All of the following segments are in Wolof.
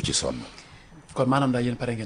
ci sonn. kon maanaam daal yéen pare ngeen.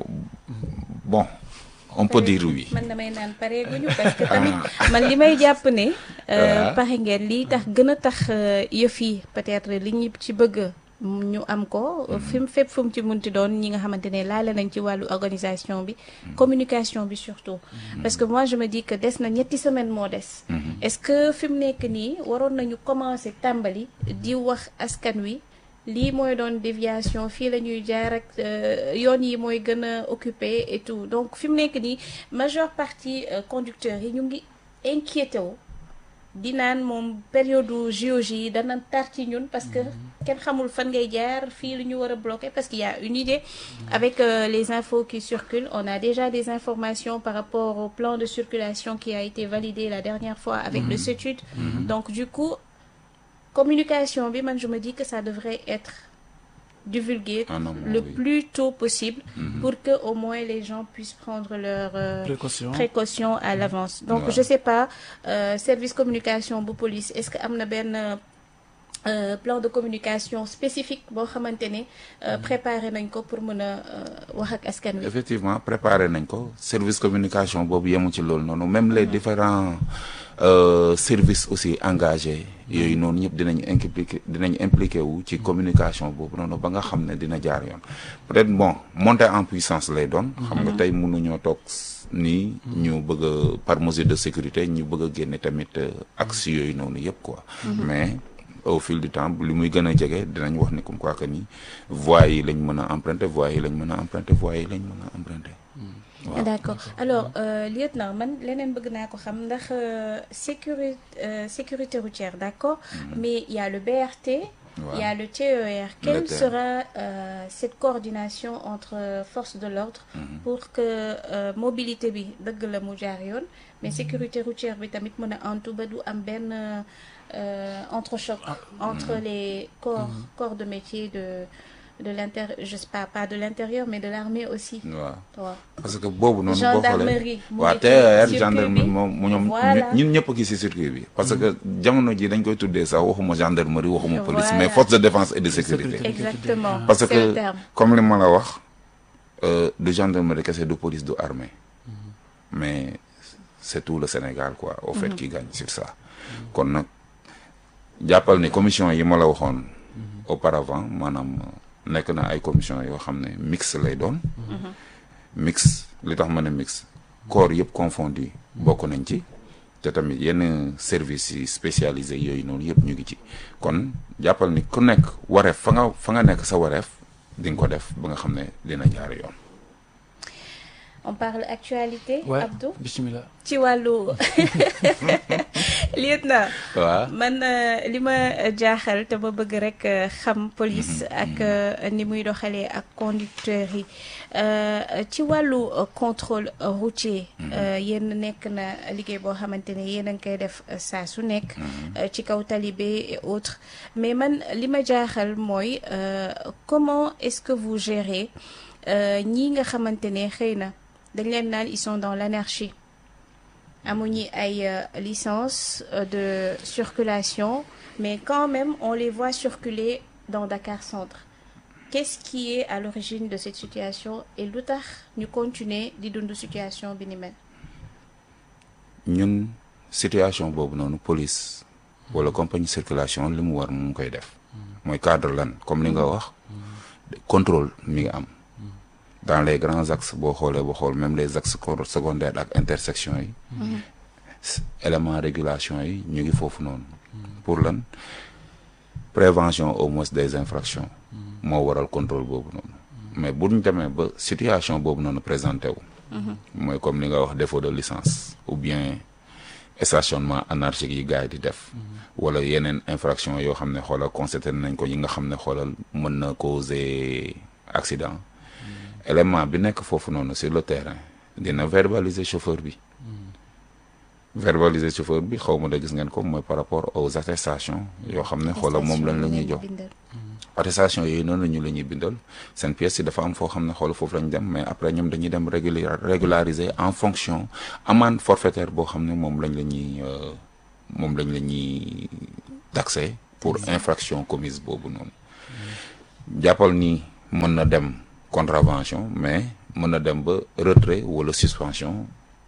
Bon on peut dire oui. man damay naan pareeguñu parce que tamit man li may jàpp ne. pare ngeen lii tax gën a tax yëf yi peut-être li ñu ci bëgg ñu am ko fi mu fépp fu mu ci munti doon ñi nga xamante ne laale nañ ci wàllu organisation bi communication bi surtout parce que moi je me dis que des na ñetti semaine moo des est-ce que fi mu nekk nii waroon nañu commencer tàmbali di wax askan wi lii mooy doon déviation fii la ñuy jaar ak yoon yi mooy gën a occupé et tout donc fi mu nekk nii majeure partie conducteurs yi ñu ngi inquiété wu di naan moom période JOJ yi dana tar ci ñun parce que kenn xamul fan ngay jaar fii lu ñu war a bloquer parce qu'il y a une idée avec les infos qui circulent on a déjà des informations par rapport au plan de circulation qui a été validé la dernière fois avec le CETUD donc du coup communication bi man je me dis que ça devrait être divulgué le plus tôt possible pour que au moins les gens puissent prendre leurs précautions à l'avance donc je sais pas service communication bu police est-ce que am na benn plan de communication spécifique boo xamante ne préparé nañ ko pour mën a wax ak askan wi. Effectivement préparé nañ ko service communication boobu yemu ci loolu noonu même les différents services aussi engagés yooyu noonu ñëpp dinañ impliqué wu ci communication boobu noonu ba nga xam ne dina jaar yoon peut-être bon monter en puissance lay doon. xam nga tey mënuñoo toog nii ñu bëgg a par mesure de sécurité ñu bëgg a génne tamit axes yooyu noonu yëpp quoi. Mais au fil du temps li muy gën a jege dinañ wax ni comme quoi que ni voies yi lañ mën a emprunter voies yi lañ mën a emprunter voies yi lañ mën a emprunter. Wow. D'accord alors lieutenant man leneen bëgg naa ko xam ndax sécurité routière d'accord mais il y a le BRT il y a le TER quelle sera cette coordination entre forces de l'ordre pour que mobilité bi dëgg la mu jaar yoon mais sécurité routière bi tamit mën a antu ba du am benn entrechoc entre les corps de métier de l'intérieur je sais pas de l'intérieur mais de l'armée aussi. waaw parce que boobu noonu. gendarmerie waaw TER gendarmerie moom ñoom ñun ñëpp a gis ci circuit bi. parce que jamono ji dañ koy tuddee sax waxuma gendarmerie waxuma police mais force de défense et de sécurité. exactement parce que comme li ma la wax du gendarmerie kese du police du armée mais c'est tout le Sénégal quoi au fait qui gagne sur ça. kon nag jàppal ni commission yi ma la waxoon auparavant maanaam. nekk na ay commission yoo xam ne mix lay doon mix li tax ma ne mix corps yëpp confondu bokk nañ ci te tamit yenn services yi spécialisés yooyu noonu yëpp ñu ngi ci kon jàppal ni ku nekk wareef fa nga nekk sa wareef di nga ko def ba nga xam ne dina jaar yoon. On parle actualité. Ouais, Abdou bismillah. ci wàllu lieutenant. waaw man li ma jaaxal te ma bëgg rek xam police ak ni muy doxalee ak conducteurs yi ci wàllu contrôle routier. yéen nekk na liggéey boo xamante ne yéen a ngi koy def saa su nekk. ci kaw talibé et autres mais man li ma jaaxal mooy comment est-ce que vous gérez ñii nga xamante ne xëy na. dañ leen naan ils sont dans l'anarchie amuñu ay licence de circulation mais quand même on les voit circuler dans Dakar Centre qu'est-ce qui est à l'origine de cette situation et lu tax ñu continuer di dund situation bi ni mel. ñun situation boobu noonu police wala compagnie circulation li mu war mu ngi koy def mooy cadre lan comme li nga wax contrôle mi ngi am. dans les grands axes boo xool même les axes secondaires ak intersection yi élément régulation yi ñu ngi foofu noonu pour lan prévention au moins des infractions moo waral contrôle boobu noonu mais bu ñu demee ba situation boobu noonu présenté wu mooy comme li nga wax défaut de licence ou bien stationnement anarchique yi gars yi di def wala yeneen infraction yoo xam ne xoolal constaté nañ ko yi nga xam ne xoolal mën na causer accident élément bi nekk foofu noonu sur le terrain dina verbaliser chauffeur bi xaw ma da gis ngeen ko mooy par rapport aux attestations yoo xam ne xoolal moom lañ la ñuy jox attestation yooyu noonu ñu la ñuy bindal seen pièce yi dafa am foo xam ne xoolal foofu lañ dem mais après ñoom dañuy dem régulariser en fonction amende forfaitaire boo xam ne moom lañ la ñuy taxé pour infraction commise boobu noonu jàppal ni mën na dem contravention mais mën na dem ba retrait wala suspension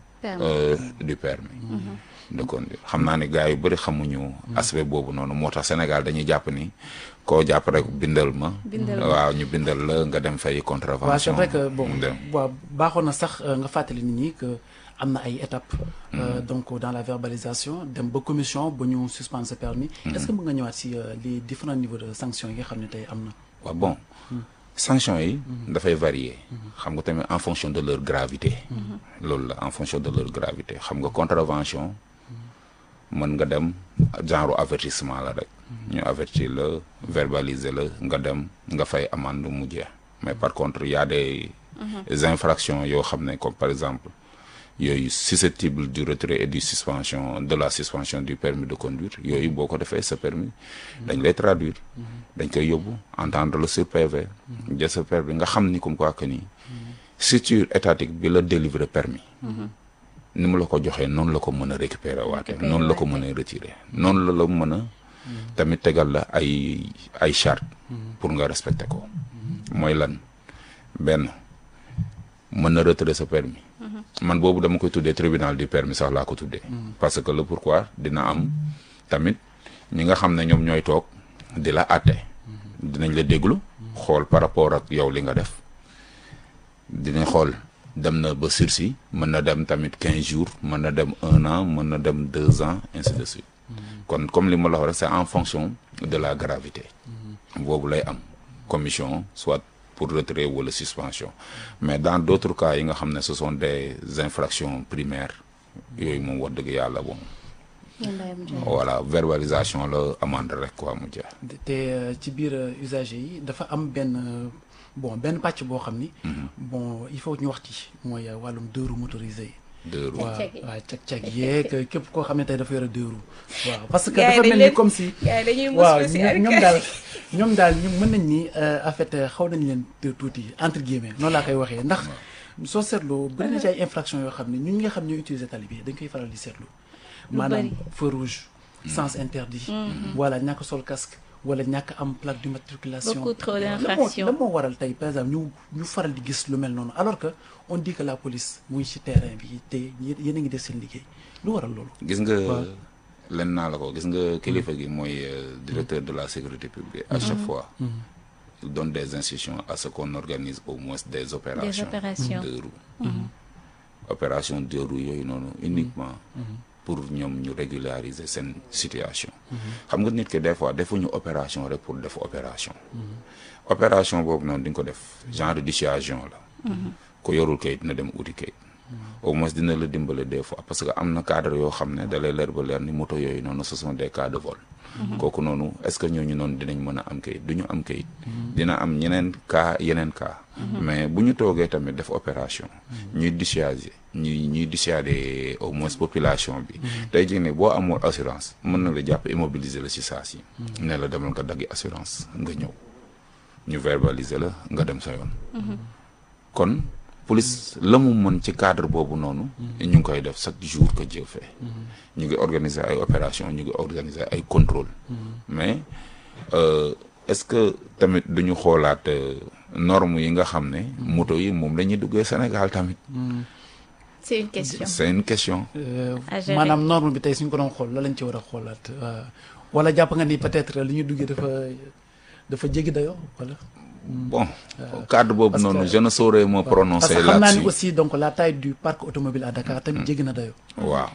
du permis de conduire. xam naa ne gars yu bëri xamuñu aspect boobu noonu moo tax Sénégal dañuy jàpp ni koo jàpp rek bindal ma waaw ñu bindal la nga dem fay contravention. waaw c'est vrai que bon waaw baaxoon na sax nga fàttali nit ñi que am na ay étapes donc dans la verbalisation dem ba commission ba ñu suspendre ce permis. Est-ce que mën nga ñëwaat si les différents niveaux de sanctions yi nga xam ne tey am na. waaw bon sanctions yi dafay varier xam nga tamit en fonction de leur gravité loolu la en fonction de leur gravité xam nga contravention mën nga dem genre avertissement la rek ñu avertir la verbaliser la nga dem nga fay amende mu jeex mais par contre y a des infractions yoo xam ne comme par exemple yooyu susceptible du retrait et du suspension de la suspension du permis de conduire yooyu boo ko defee sa permis dañ lay traduire dañ koy yóbbu entendre le sur PV jël sa permis nga xam ni comme quoi que ni structure étatique bi la délivrer permis ni mu la ko joxee noonu la ko mën a récupérer waate noonu la ko mën a retirer noonu la mën a tamit tegal la ay charte pour nga respecter ko mooy lan benn mën na retirer sa permis man boobu dama koy tuddee tribunal du permis sax laa ko tuddee parce que le pourquoi dina am tamit ñi nga xam ne ñoom ñooy toog di la àtte dinañ la déglu xool par rapport ak yow li nga def dinañ xool dem na ba sursis mën na dem tamit 15 jours mën na dem 1 an mën na dem 2 ans ainsi de suite kon comme li ma la wax rek c'est en fonction de la gravité boobu lay am commission soit pour retrait wala suspension mais dans d'autres cas yi nga xam ne ce sont des infractions primaires yooyu moom wax dëgg yàlla bon voilà verbalisation la amende rek quoi mu jeex. te ci biir usagers yi dafa am benn pàcc boo xam ni bon il faut ñu wax ci mooy wàllum deux roues motorisées yi. deux roues waaw cag-cag yeeg képp koo xam ne tey dafa yore deux roues waaw parce que dafa mel ni comme si waaw ñoom daal ñu mën nañ ni en fait xaw nañ leen tuuti entre guillemets noonu laa koy waxee ndax soo seetloo bëri na ci ay infractions yoo xam ne ñun ñi nga xam ñooy utiliser tali bi dañ koy faral di seetlu maanaam feu rouge sens interdit voilà ñàkk sol casque wala ñàkk am plaque d'immatriculation. beaucoup trop d'infractions la moo waral tey par exemple ñu faral di gis lu mel noonu alors que on dit que la police mu ngi ci terrain bi te yéen a ngi def seen liggéey lu waral loolu. gis nga len naa la ko gis nga kilifa gi mooy directeur de la sécurité publique. À chaque fois il donne des instructions à ce qu'on organise au moins des opérations de roues. opération de roues yooyu noonu uniquement. pour ñoom ñu régulariser seen situation. xam nga nit ki des fois defuñu opération rek pour def opération. opération boobu noonu di nga ko def genre dissuasion la. ku yorul kayit na dem uti kayit. au moins dina la dimbale des fois parce que am na cadre yoo xam ne da lay leer ba leer ni moto yooyu noonu ce sont des cas de vol. kooku noonu est-ce que ñooñu noonu dinañ mën a am kayit du ñu am kayit. dina am yeneen cas. mais bu ñu toogee tamit def opération. ñuy dissuader ñuy dissuader au moins population bi. tey jii ne boo amul assurance mën na la jàpp immobiliser la ci saa si. ne la demal nga daggi assurance nga ñëw ñu verbaliser la nga dem sa yoon. kon police la mu mën ci cadre boobu noonu. ñu ngi koy def chaque jour que Dieu fait. ñu ngi organiser ay opération ñu ngi organiser ay contrôle. mais est-ce que tamit duñu xoolaat normes yi nga xam ne. moto yi moom la ñuy duggee Sénégal tamit. c'est une question. c'est une question. maanaam norme bi tey suñ ko doon xool la lañ ci war a xoolaat wala jàpp nga ni peut-être li ñuy duggee dafa jéggi dayoo wala. bon cadre boobu noonu je ne saurais me prononcer là-dessus. parce que xam naa ni aussi donc la taille du parc automobile à Dakar tamit jéggi na dayoo. waaw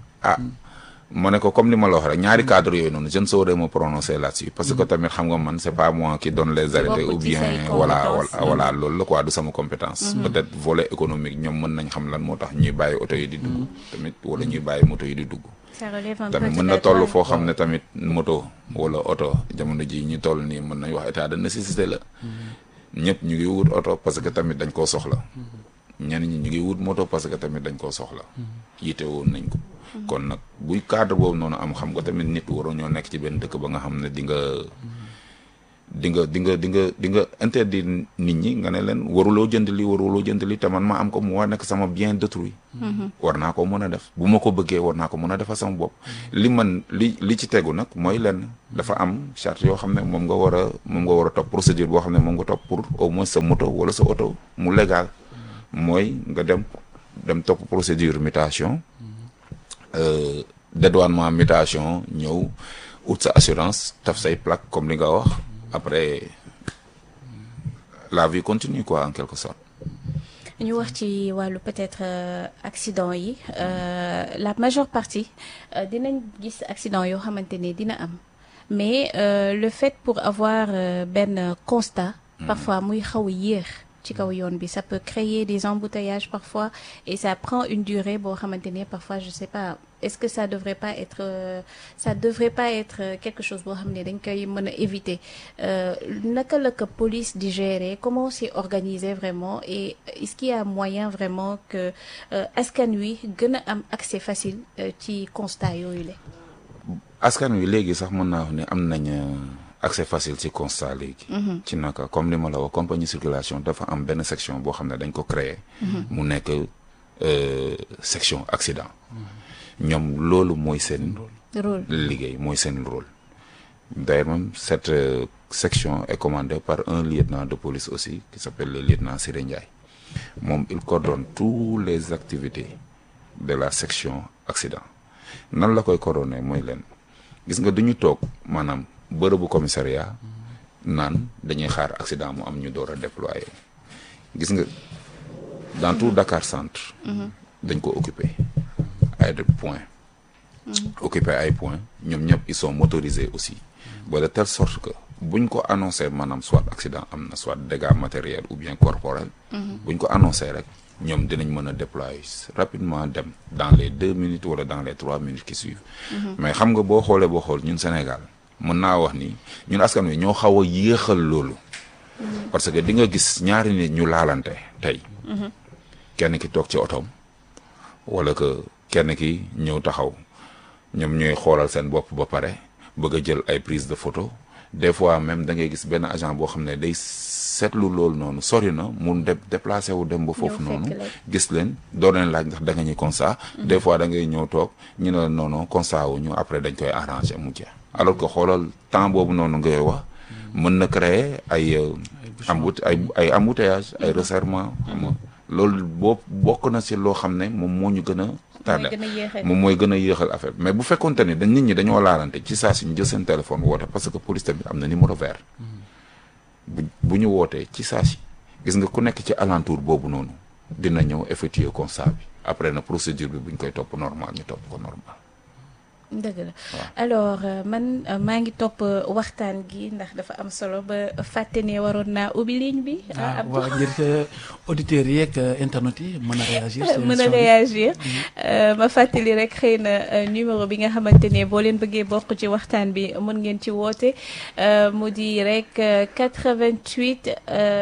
ma ne ko comme ni ma la wax rek ñaari cadre yooyu noonu je ne saurais me prononcer là-dessus parce que tamit xam nga man c'est pas moi qui donne les arrêtés ou bien voilà loolu la quoi du sama compétence. peut-être volet économique ñoom mën nañ xam lan moo tax ñuy bàyyi oto yi di dugg tamit wala ñuy bàyyi moto yi di dugg. tamit mën na toll foo xam ne tamit moto wala oto jamono ji ñu toll nii mën nañ wax état de nécessité la. ñëpp ñu ngi wut oto parce que tamit dañ koo soxla. ñenn ñi ñu ngi wut moto parce que tamit dañ koo soxla. yiite woon nañ ko. kon nag buy cadre boobu noonu am xam nga tamit nit waroo ñoo nekk ci benn dëkk ba nga xam ne di nga interdire nit ñi nga ne leen waruloo jënd li te man ma am ko mu war nekk sama bien d'autrui. war naa ko mën a def bu ma ko bëggee war naa ko mën a defal sama bopp. li ci tegu nag mooy lenn dafa am charte yoo xam ne moom nga war a topp procédure boo xam ne moom nga topp pour au moins sa moto wala sa oto mu légal. mooy nga dem topp procédure mutation. dédouanement mutation ñëw ut sa assurance taf say plaque comme li nga wax. Après, la vie continue quoi en quelque sorte. ñu wax ci wàllu peut-être accident yi la majeure partie dinañ gis accident yoo xamante ne dina am mais le fait pour avoir benn constat parfois muy xaw a yéex ci kaw yoon bi ça peut créer des embouteillages parfois et ça prend une durée boo xamante ne parfois je sais pas est-ce que ça devrait pas être quelque chose boo xam ne dañ koy mën a éviter naka la ko police di gérer comment c'est organisé vraiment et est-ce qu'il y a moyen vraiment que askan wi gën a am accès facile ci constat yooyu la. askan wi léegi sax mën naa wax ne am nañ accès facile ci constat léegi. ci naka comme li ma la wax compagnie circulation dafa am benn section boo xam ne dañ ko créer mu nekk section accident. ñoom loolu mooy seen liggéey mooy seen rôle d'ailleurs même cette section est commandée par un lieutenant de police aussi qui s'appelle le lieutenant Siré Ndiaye moom il coordonne toutes les activités de la section accident nan la koy coordonner mooy leen gis nga duñu toog maanaam bërëbu commissariat naan dañuy xaar accident mu am ñu door a déployer gis nga dans tout Dakar centre dañ ko occuper ay points occuper ay points ñoom ñëpp ils sont motorisés aussi ba de telle sorte que buñ ko annoncé maanaam soit accident am na soit dégâts matériels ou bien corporels buñ ko annoncé rek ñoom dinañ mën a déployer rapidement dem dans les 2 minutes wala dans les 3 minutes qui suivent mais xam nga boo xool ñun Sénégal mën naa wax ni ñun askan wi ñoo xaw a yéexal loolu parce que di nga gis ñaari nit ñu laalante tey kenn ki toog ci otoom wala que kenn ki ñëw taxaw ñoom ñooy xoolal seen bopp ba pare bëgg a jël ay prise de photo des fois même da ngay gis benn agent boo xam ne day seetlu loolu noonu sori na mun déplacé wu dem ba foofu noonu gis leen doo leen laaj ndax da nga ñuy constat des fois da ngay ñëw toog ñu ne la non constat wu ñu après dañ koy arranger mu jeex alors que xoolal temps boobu noonu ngay wax mën na créer ay embouteillage ay resserrement xam nga loolu bokk na ci loo xam ne moom moo ñu gën a tardé moom mooy gën a yéexal affaire mais bu fekkoonte ni nit ñi dañoo laalante ci saa si ñu jël seen téléphone woote parce que police tamit am na numéro vert bu ñu wootee ci saa si gis nga ku nekk ci alentour boobu noonu dina ñëw effectuer constat bi après na procédure bi buñ koy topp normal ñu topp ko normal. dëgg la alors man maa ngi topp waxtaan gi ndax dafa am solo ba fàtte ne waroon naa ubbi ligne bi. waaw ngir auditeurs yi ak internet yi mën a réagir. ma fàttali rek xëy na numéro bi nga xamante ne boo leen bëggee bokk ci waxtaan bi mën ngeen ci woote mu di rek 88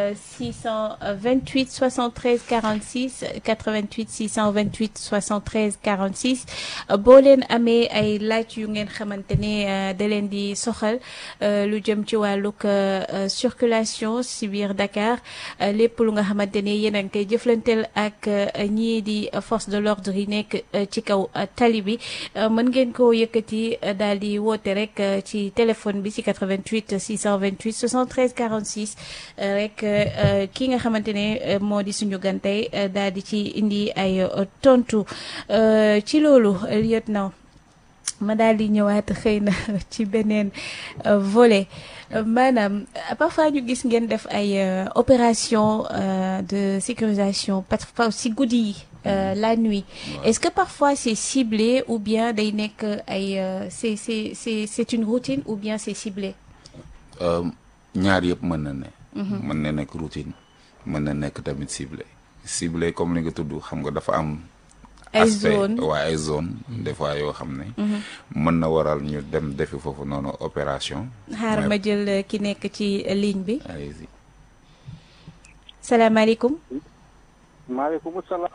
628 73 46 88 628 73 46 boo leen amee ay laaj yu ngeen xamante ne da leen di soxal lu jëm ci wàllug circulation si biir Dakar lépp lu nga xamante ne yéen a ngi koy jëflanteel ak ñii di force de l'ordre yi nekk ci kaw tali bi mën ngeen ko yëkkati daal di woote rek ci téléphone bi ci 88 628 73 46 rek ki nga xamante ne moo di suñu gantey daal di ci indi ay tontu ci loolu lieutenant ma daal di ñëwaat xëy na ci beneen volet maanaam parfois ñu gis ngeen def ay opération de sécurisation parfois si guddi yi la nuit est-ce que parfois c'est ciblé ou bien day nekk ay c'est une routine ou bien c'est ciblé ñaar yëpp mën na ne mën na nekk routine mën na nekk tamit ciblé comme li nga tudd xam nga dafa am ay zone ay zone des fois yoo xam ne mën na waral ñu dem defi foofu noonu opération xaar ma jël ki nekk ci ligne bi salaamaaleykum maaleykum salaam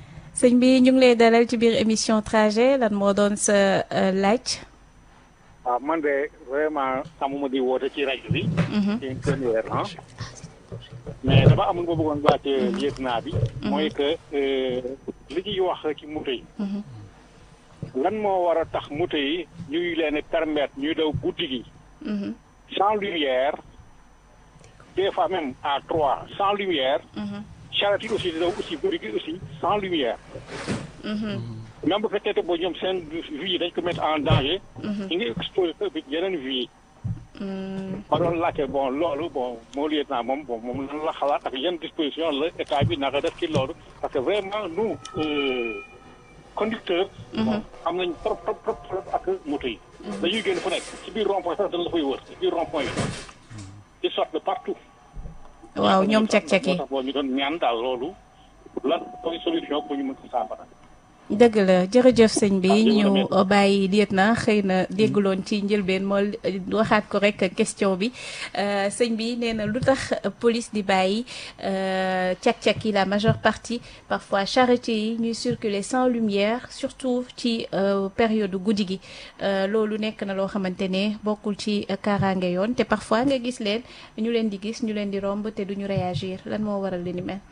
sëñ bi ñu ngi lay dalal ci biir émission trajet lan moo doon sa laaj man de vraiment xamuma di woote ci rajo bi. c'est une première mais dafa amul ma bëggoon laajte lieutenant bi. mooy que li ñuy wax ci moto yi. lan moo war a tax moto yi ñuy leen permettre ñuy daw guddi gi. sans lumière des fois même à 3 sans lumière. charrette yi aussi di daw aussi guddi gi aussi sans lumière. même bu fekkee te boo ñoom seen vie dañ ko mettre en danger. ñu ngi exposé bi yeneen vie. ma doon laajte bon loolu bon moo lieutenant moom lan la xalaat ak yenn disposition la état bi naka def ci loolu parce que vraiment nous conducteurs. am nañ trop ak moto yi. dañuy génn fu nekk ci biir rond-point sax dañ la koy wër ci biir rond-point yi. ils sortent de partout. waaw ñoom cek-cek yi moo tax boo ñu doon ñaan daal loolu lan mooy solution pour ñu mën ko saafara. dëgg la jërëjëf sëñ bi ñu bàyyi lieutenant xëy na dégguloon ci njëlbeen moo waxaat ko rek question bi sëñ bi nee na lu tax police di bàyyi cak-cak yi la majeure partie parfois charretiers yi ñuy circuler sans lumière surtout ci période guddi gi loolu nekk na loo xamante ne bokkul ci kaaraange yoon te parfois nga gis leen ñu leen di gis ñu leen di romb te duñu réagir lan moo waral li ni mel.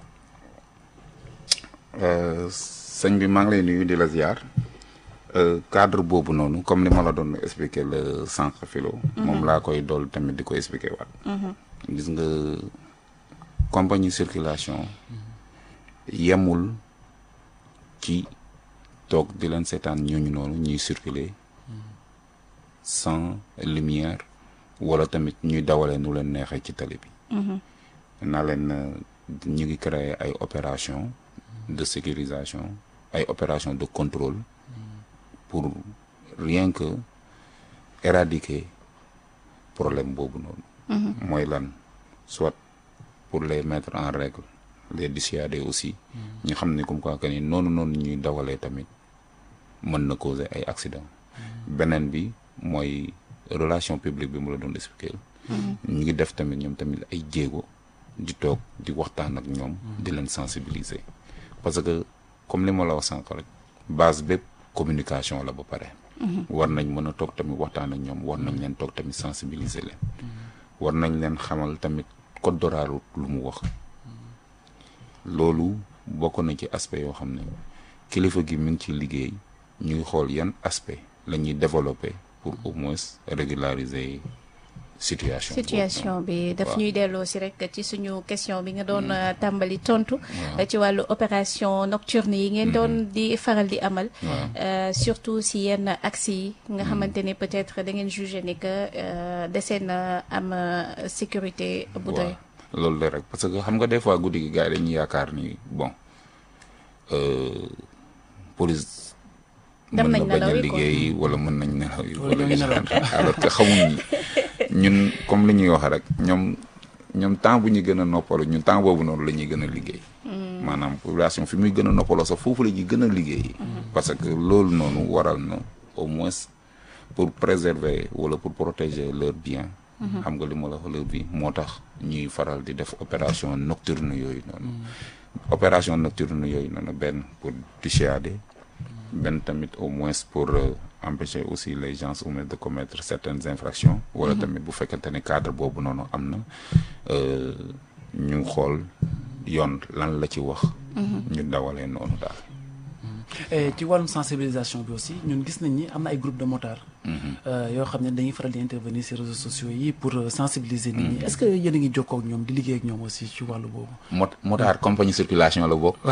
sëñ bi maa ngi lay nuyu di la ziar cadre boobu noonu comme ni ma la doon expliquer le sànq filo moom laa koy dool tamit di ko expliquer waat gis nga compagnie circulation yemul ci toog di leen seetaan ñooñu noonu ñuy circuler sans lumière wala tamit ñuy dawalee nu leen neexee ci tali bi naa leen ñu ngi créer ay opération de sécurisation ay opération de contrôle pour rien que éradiquer problème boobu noonu mooy lan soit pour les mettre en règle les dissuader aussi ñu xam ne comme quoi que ni noonu ñuy dawalee tamit mën na causer ay accident beneen bi mooy relation publique bi mu la doon expliquer ñu ngi def tamit ñoom tamit ay jéego di toog di waxtaan ak ñoom di leen sensibiliser parce que comme li ma la wax sànq rek base bépp communication la ba pare war nañ mën a toog tamit waxtaan ak ñoom war nañ leen toog tamit sensibiliser leen war nañ leen xamal tamit code de la route lu mu wax loolu bokk na ci aspect yoo xam ne kilifa gi mi ngi ci liggéey ñuy xool yan aspect la ñuy développer pour au moins régulariser situation bi daf ñuy delloo si rek ci suñu question bi nga doon tàmbali tontu ci wàllu opération nocturne yi ngeen doon di faral di amal surtout si yenn axes yi nga xamante ne peut-être da ngeen jugé ne que desee na am sécurité bu doy loolu la rek parce que xam nga des fois guddi gi gars yi dañuy yaakaar ni bon police mën na bañ a liggéey wala mën nañ nelaw yi wala alors que xamuñ ñun comme li ñuy wax rek ñoom temps bu ñu gën a noppalu ñun temps boobu noonu la ñuy gën a liggéey maanaam population fi muy gën a noppaloo sax foofu la ñuy gën a liggéey parce que loolu noonu waral na au moins pour préserver wala pour protéger leurs biens xam nga li ma la wax leur vie moo tax ñuy faral di def opération nocturne yooyu noonu benn pour dissuader benn tamit au moins pour empêcher aussi les gens au moins de commettre certaines infractions wala tamit bu fekkente ne cadre boobu noonu am na ñu xool yoon lan la ci wax ñu dawalee noonu daal ci wàllum sensibilisation bi aussi ñun gis nañ ni am na ay groupe de motards yoo xam ne dañuy faral di intervenir ci réseaux sociaux yi pour sensibiliser nit ñi est-ce que yéen a ngi jokkoo ak ñoom di liggéey ak ñoom aussi ci wàllu boobu motard compagnie circulation la bokk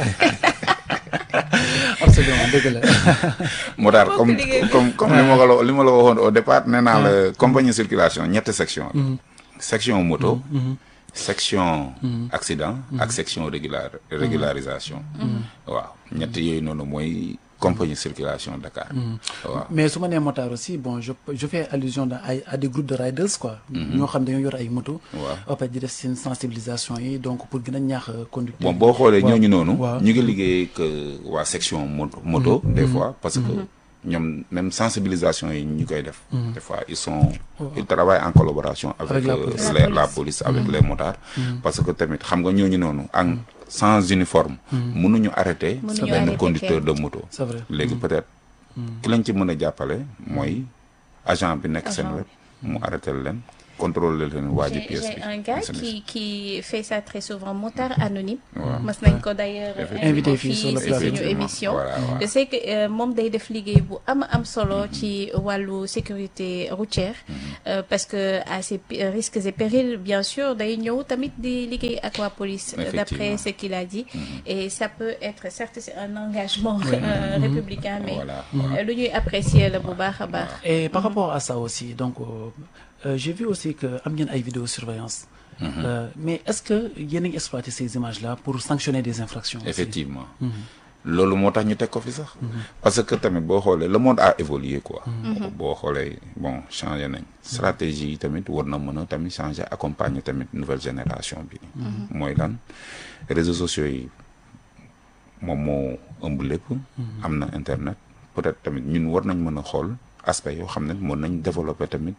absolument dëgg la motard comme li ma la waxoon au départ nee naa la compagnie circulation ñetti section section moto section accident ak section régularisation waaw ñett yooyu noonu mooy compagnie circulation Dakar waaw mais su ma nee motard aussi bon je fais allusion à des groupes de riders quoi ñoo xam dañoo yor ay moto waaw après di def seen sensibilisation yi donc pour gën a ñaax conducteur bon boo xoolee ñooñu noonu ñu ngi liggéey que waa section moto des fois parce que ñoom même sensibilisation yi ñu koy def des fois ils travaillent en collaboration avec la police avec les motards parce que tamit xam nga ñooñu noonu sans uniforme mënuñu arrêter benn conducteur de moto c'est vrai léegi peut-être ki lañ ci mën a jàppale mooy agent bi nekk seen web mu arrêté leen contrôler leen waaji pièce bi. J'ai un gars qui fait ça très souvent, motard anonyme. mas nañ ko d'ailleurs invité fii sur suñu émission. Je sais que moom day def liggéey bu am solo ci wàllu sécurité routière. Parce que à ses risques et périls bien sûr day ñëw tamit di liggéey ak waa police. D'après ce qu'il a dit. Et ça peut être certes c'est un engagement républicain mais lu ñuy apprécier la bu baax a baax. Et par rapport à ça aussi donc. J'ai vu aussi que am ngeen ay vidéosurveillance. Mais est-ce que yéen a ngi exploité ces images-là pour sanctionner des infractions. Effectivement. loolu moo tax ñu teg ko fi sax. parce que tamit boo xoolee le monde a évolué quoi. boo xoolee bon changé nañ. stratégie yi tamit war na mën a tamit changer accompagner tamit nouvelle génération bi. mooy lan réseaux sociaux yi moom moo ëmb lépp. am na internet peut-être tamit ñun war nañ mën a xool aspect yoo xam ne mën nañ développer tamit.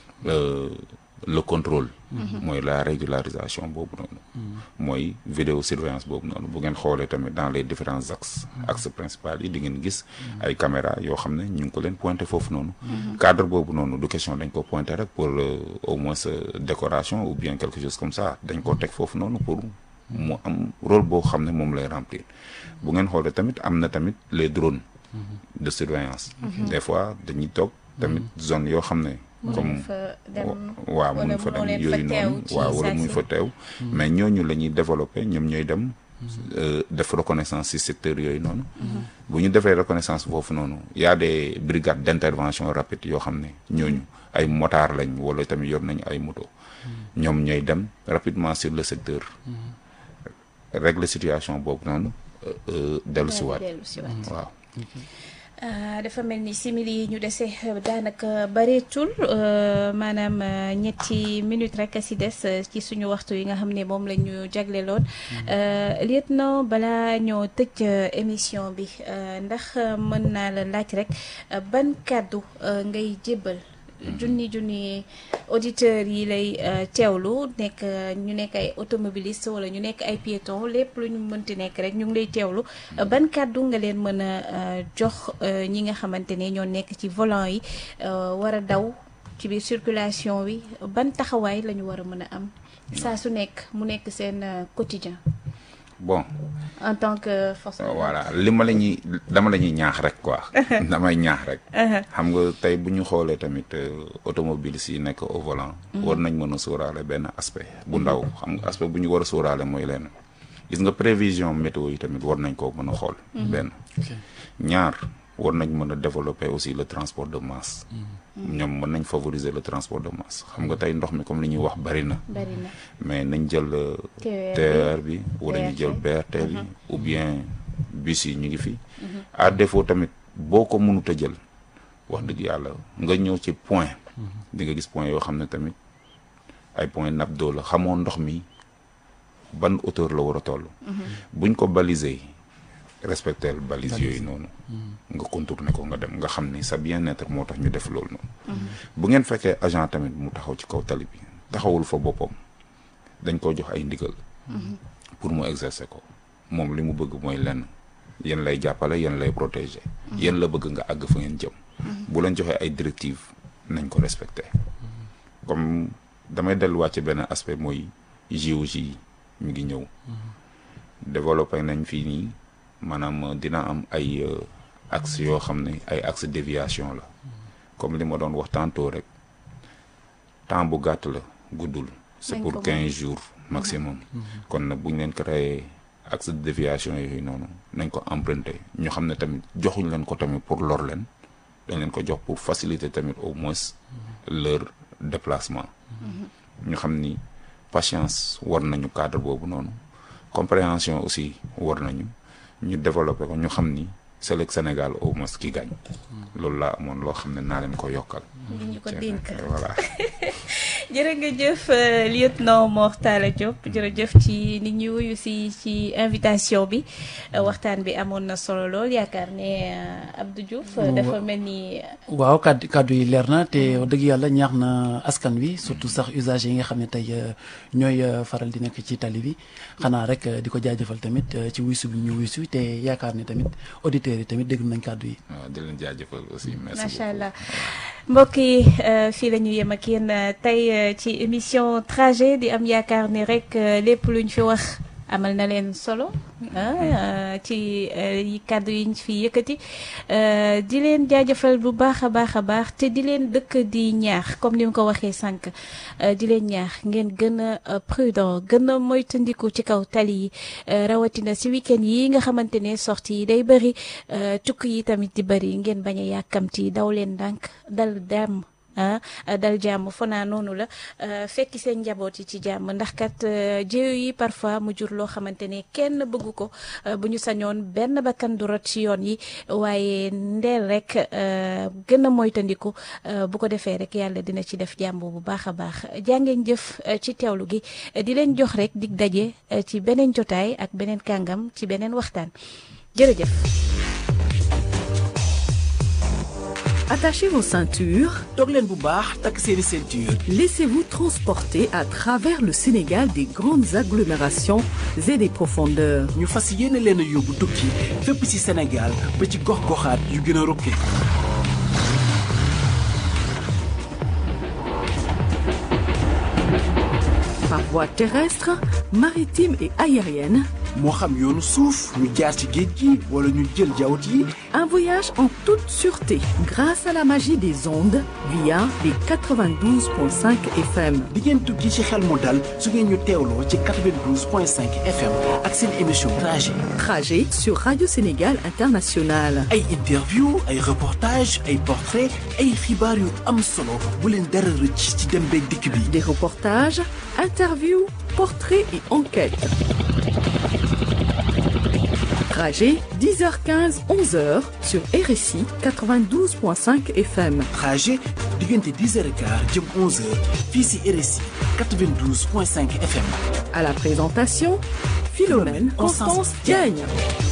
Le contrôle mooy la régularisation boobu noonu mooy vidéosurveillance boobu noonu bu ngeen xoolee tamit dans les différents axes principaux yi di ngeen gis ay caméra yoo xam ne ñu ngi ko leen pointé foofu noonu cadre boobu noonu du question dañ ko pointé rek pour au moins décoration ou bien quelque chose comme ça dañ ko teg foofu noonu pour mu am rôle boo xam ne moom lay remplir bu ngeen xoolee tamit am na tamit les drones de surveillance des fois dañuy toog tamit zone yoo xam ne comme waaw mun fa dem yooyu noonu waaw wala muy fa teew mais ñooñu la ñuy développé ñoom ñooy dem def reconnaissance ci secteur yooyu noonu bu ñu defee reconnaissance foofu noonu y a des brigades d'intervention rapide yoo xam ne ñooñu ay motards lañ wala tamit yor nañu ay moto ñoom ñooy dem rapidement sur le secteur régler situation boobu noonu dellu si waat waaw dafa mel ni simili yi ñu dese daanaka bareetul maanaam ñetti minutes rek a si des ci suñu waxtu yi nga xam ne moom la ñu jagleloon lieutenant balaa ñoo tëj émission bi ndax mën naa la laaj rek ban kàddu ngay jébbal junni auditeurs yi lay teewlu ñu nekk ay automobilistes wala ñu nekk ay piétons lépp lu ñu mënti nekk rek ñu ngi lay teewlu ban kàddu nga leen mën a jox ñi nga xamante ne ñoo nekk ci volant yi war a daw ci biir circulation wi ban taxawaay la ñu war a mën a am saa su nekk mu nekk seen quotidien bon en tant que force voilà dama la ñuy ñaax rek quoi damay ñaax rek xam nga tey bu ñu xoolee tamit automobilistes yi nekk au volant war nañ mën a sóoraale benn aspect bu ndaw xam nga aspect bu ñu war a sóoraale mooy leen gis nga prévision météo yi tamit war nañ koo mën a xool benn ñaar war nañ mën a développer aussi le transport de masse ñoom mën nañ favoriser le transport de masse xam nga tey ndox mi comme li ñuy wax bari na mais nañ jël TER bi wala ñu jël BRT bi ou bien bus yi ñu ngi fi à défaut tamit boo ko mënut a jël wax dëgg yàlla nga ñëw ci point di nga gis point yoo xam ne tamit ay point nappe d'eau la xamoo ndox mi ban hauteur la war a toll buñ ko baliser respecter balise yooyu noonu nga contourner ko nga dem nga xam ni sa bien-être moo tax ñu def loolu noonu bu ngeen fekkee agent tamit mu taxaw ci kaw tali bi taxawul fa boppam dañ ko jox ay ndigal pour mu exercer ko moom li mu bëgg mooy lenn yéen lay jàppale yéen lay protéger yéen la bëgg nga àgg fa ngeen jëm bu leen joxee ay directives nañ ko respecter comme damay delluwaat ci benn aspect mooy JOJ yi ñu ngi ñëw développé nañ fii nii maanaam dina am ay axe yoo xam ne ay axe déviation la comme li ma doon wax tantôt rek temps bu gàtt la guddul c'est pour 15 jours maximum kon nag bu ñu leen créé axe de déviation yooyu noonu nañ ko emprunté ñu xam ne tamit joxuñ leen ko tamit pour lor leen dañ leen ko jox pour faciliter tamit au moins leur déplacement ñu xam ni patience war nañu cadre boobu noonu compréhension aussi war nañu ñu développé ko ñu xam ni c'est le Sénégal au moins qui gagne loolu laa amoon loo xam ne naa leen ko yokkal ñu ko dénk voilà jërëjëf lieutenant Mor Talla Diop jërëjëf ci nit ñu wuyu ci invitation bi waxtaan bi amoon na solo lool yaakaar ne Abdou Diouf dafa mel ni. waaw kaddu yi leer na te dëgg yàlla ñaax na askan wi surtout sax usagers yi nga xam ne tey ñooy faral di nekk ci tali bi xanaa rek di ko jaajëfal tamit ci wuysu bi ñu wuysu te yaakaar ne tamit auditeurs yi tamit dégg nañ kaddu yi. waaw di leen jaajëfal aussi. merci beaucoup macha allah mbokk yi fii la ñu yem ak yéen tey ci émission trajet di am yaakaar ni rek lépp luñ fi wax amal na leen solo ci kàddu yi ñu fi yëkkati di leen jaajëfal bu baax a baax te di leen dëkk di ñaax comme ni mu ko waxee sànq di leen ñaax ngeen gën a prudent gën a moytandiku ci kaw tali yi rawatina si week-end yi nga xamante ne sortie yi day bëri tukki yi tamit di bëri ngeen bañ a yàkkamti daw leen ndànk dal dem. dal jàmm fanaa noonu la fekki seen njaboot yi ci jàmm ndax kat jéew yi parfois mu jur loo xamante ne kenn bëggu ko bu ñu sañoon benn bakkan du rot ci yoon yi waaye ndeel rek gën a moytandiku bu ko defee rek yàlla dina ci def jàmm bu baax a baax jàngeen jëf ci teewlu gi di leen jox rek dig daje ci beneen jotaay ak beneen kàngam ci beneen waxtaan jërëjëf. Attachez vos ceintures. toog leen bu baax takk seeni ceinture. Laissez-vous transporter à travers le Sénégal des grandes agglomérations et des profondeurs. ñu fas yéene leen a yóbbu tukki fépp ci Sénégal ba ci gox-goxaat yu gën a rokke. Par voie terrestre, maritime et aérienne. moo xam yoonu suuf ñu jaar ci géej gi wala ñu jël jawut yi. Un voyage en toute sûreté grâce à la magie des ondes via les 92.5 FM. di ngeen tukki ci xel mu dal su ngeen ñu teewloo ci 92.5 FM ak seen émission trajet. Trajet sur Radio Sénégal International. ay interview ay reportage ay portrait ay xibaar yu am solo bu leen dara rëcc ci dem beeg dikk bi. Des reportages, interviews, portraits et enquêtes. Trajet 10h15 11h sur RSI 92.5 FM. Trajet diggante 10h15 jëm 11h fii ci RSI 92.5 FM. À la présentation, Philomène Constance Diagne.